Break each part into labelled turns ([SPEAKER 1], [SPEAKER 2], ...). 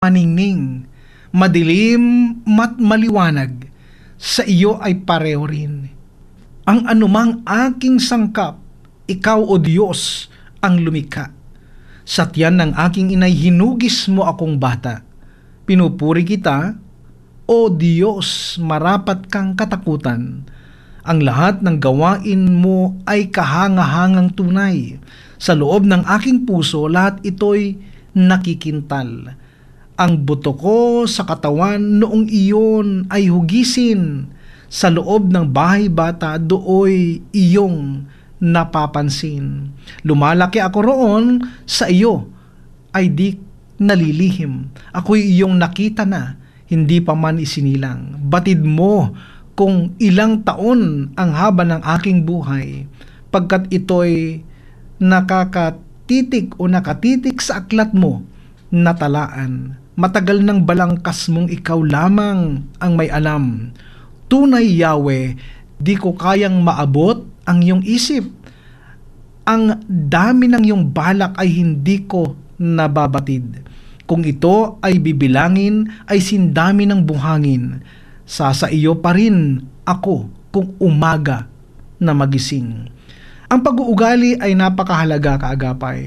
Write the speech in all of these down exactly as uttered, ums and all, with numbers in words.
[SPEAKER 1] maningning, madilim mat maliwanag, sa iyo ay pareho rin. Ang anumang aking sangkap, ikaw o Diyos ang lumikha. Sa tiyan ng aking inay hinugis mo akong bata. Pinupuri kita, o Diyos, marapat kang katakutan. Ang lahat ng gawain mo ay kahangahangang tunay. Sa loob ng aking puso, lahat ito'y nakikintal. Ang buto ko sa katawan noong iyon ay hugisin. Sa loob ng bahay bata dooy iyong napapansin. Lumalaki ako roon sa iyo ay di nalilihim. Ako'y iyong nakita na, hindi pa man isinilang. Batid mo kung ilang taon ang haba ng aking buhay, pagkat ito'y nakakatitik o nakatitik sa aklat mo na talaan. Matagal ng balangkas mong ikaw lamang ang may alam. Tunay, Yahweh, di ko kayang maabot ang iyong isip. Ang dami ng iyong balak ay hindi ko nababatid. Kung ito ay bibilangin, ay sindami ng buhangin. Sasa iyo pa rin ako kung umaga na magising. Ang pag-uugali ay napakahalaga, kaagapay.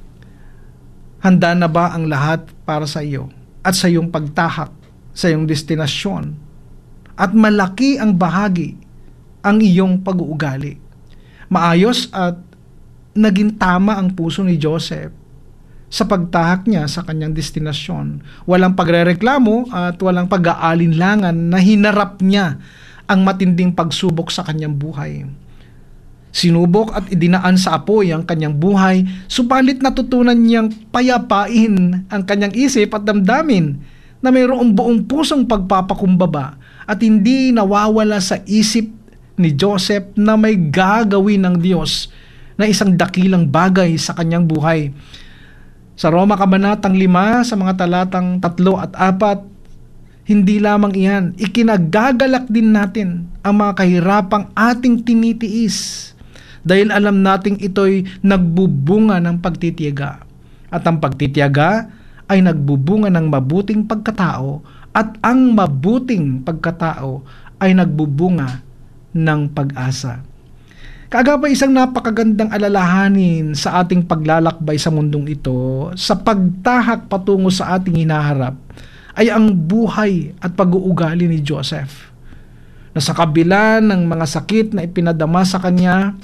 [SPEAKER 1] Handa na ba ang lahat para sa iyo at sa iyong pagtahak sa iyong destinasyon? At malaki ang bahagi ang iyong pag-uugali. Maayos at naging tama ang puso ni Joseph sa pagtahak niya sa kanyang destinasyon. Walang pagrereklamo at walang pag-aalinlangan na hinarap niya ang matinding pagsubok sa kanyang buhay. Sinubok at idinaan sa apoy ang kanyang buhay, subalit natutunan niyang payapain ang kanyang isip at damdamin na mayroong buong pusong pagpapakumbaba at hindi nawawala sa isip ni Joseph na may gagawin ng Diyos na isang dakilang bagay sa kanyang buhay. Sa Roma Kabanatang lima, sa mga talatang tatlo at apat, hindi lamang iyan, ikinagagalak din natin ang mga kahirapang ating tinitiis dahil alam nating ito'y nagbubunga ng pagtitiyaga. At ang pagtitiyaga ay nagbubunga ng mabuting pagkatao at ang mabuting pagkatao ay nagbubunga ng pag-asa. Kaagapay, isang napakagandang alalahanin sa ating paglalakbay sa mundong ito, sa pagtahak patungo sa ating hinaharap, ay ang buhay at pag-uugali ni Joseph. Na sa kabila ng mga sakit na ipinadama sa kanya,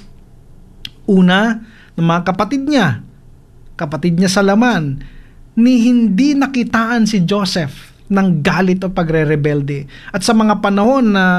[SPEAKER 1] una, ng mga kapatid niya, kapatid niya sa laman, ni hindi nakitaan si Joseph ng galit o pagre-rebelde. At sa mga panahon na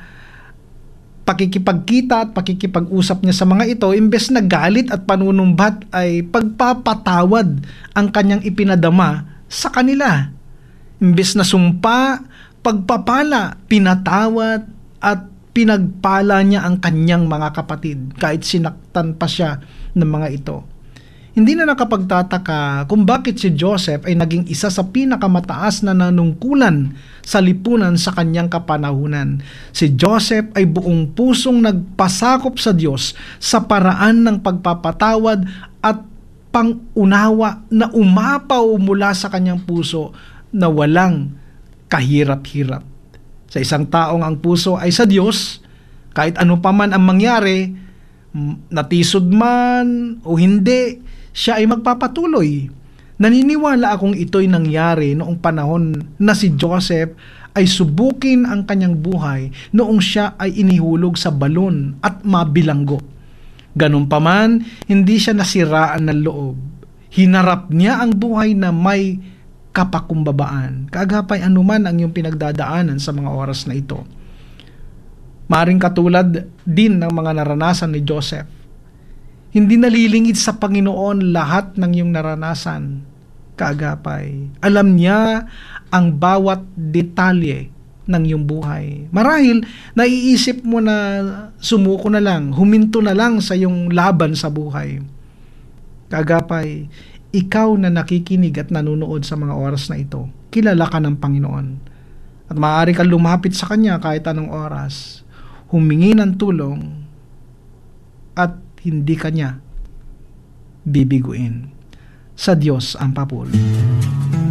[SPEAKER 1] pakikipagkita at pakikipag-usap niya sa mga ito, imbes na galit at panunumbat ay pagpapatawad ang kanyang ipinadama sa kanila. Imbes na sumpa, pagpapala, pinatawad at pinagpala niya ang kanyang mga kapatid kahit sinaktan pa siya ng mga ito. Hindi na nakapagtataka kung bakit si Joseph ay naging isa sa pinakamataas na nanungkulan sa lipunan sa kanyang kapanahunan. Si Joseph ay buong pusong nagpasakop sa Diyos sa paraan ng pagpapatawad at pangunawa na umapaw mula sa kanyang puso na walang kahirap-hirap. Sa isang taong ang puso ay sa Diyos, kahit ano pa man ang mangyari, natisod man o hindi, siya ay magpapatuloy. Naniniwala akong ito'y nangyari noong panahon na si Joseph ay subukin ang kanyang buhay noong siya ay inihulog sa balon at mabilanggo. Ganun pa man, hindi siya nasiraan ng loob. Hinarap niya ang buhay na may kapakumbabaan. Kaagapay, anuman ang iyong pinagdadaanan sa mga oras na ito. Maring katulad din ng mga naranasan ni Joseph. Hindi nalilingid sa Panginoon lahat ng iyong naranasan. Kaagapay, alam niya ang bawat detalye ng iyong buhay. Marahil, naiisip mo na sumuko na lang, huminto na lang sa iyong laban sa buhay. Kaagapay, ikaw na nakikinig at nanonood sa mga oras na ito, kilala ka ng Panginoon. At maaari kang lumapit sa Kanya kahit anong oras, humingi ng tulong, at hindi Kanya bibiguin. Sa Diyos ang papuri.